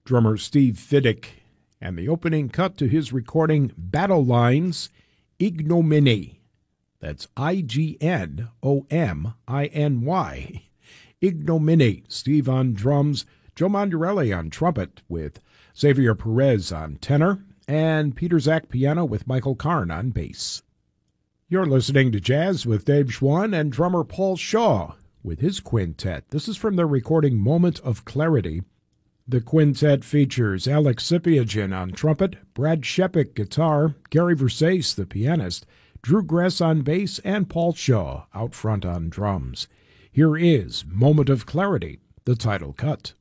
drummer Steve Fiddick, and the opening cut to his recording Battle Lines, Ignominy. That's Ignominy. Ignominy. Steve on drums, Joe Mondarelli on trumpet with Xavier Perez on tenor, and Peter Zach piano with Michael Karn on bass. You're listening to Jazz with Dave Schwann and drummer Paul Shaw with his quintet. This is from their recording Moment of Clarity. The quintet features Alex Sipiagin on trumpet, Brad Shepik guitar, Gary Versace the pianist, Drew Gress on bass, and Paul Shaw out front on drums. Here is Moment of Clarity, the title cut.